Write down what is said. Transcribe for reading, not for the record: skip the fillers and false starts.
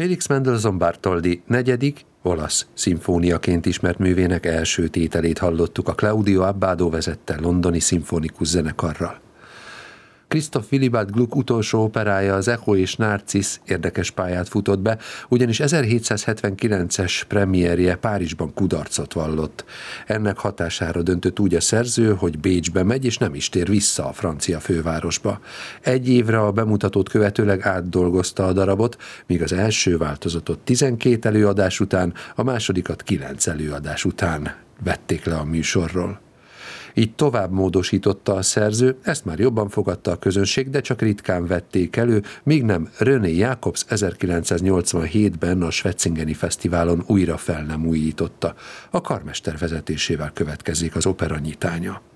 Felix Mendelssohn Bartholdy negyedik, olasz szimfóniaként ismert művének első tételét hallottuk a Claudio Abbado vezette londoni szimfonikus zenekarral. Christoph Willibald Gluck utolsó operája, az Echo és Narcisz érdekes pályát futott be, ugyanis 1779-es premierje Párizsban kudarcot vallott. Ennek hatására döntött úgy a szerző, hogy Bécsbe megy, és nem is tér vissza a francia fővárosba. Egy évre a bemutatót követőleg átdolgozta a darabot, míg az első változatot 12 előadás után, a másodikat 9 előadás után vették le a műsorról. Így tovább módosította a szerző, ezt már jobban fogadta a közönség, de csak ritkán vették elő, míg nem René Jacobs 1987-ben a Schwetzingeni Fesztiválon újra fel nem újította. A karmester vezetésével következik az opera nyitánya.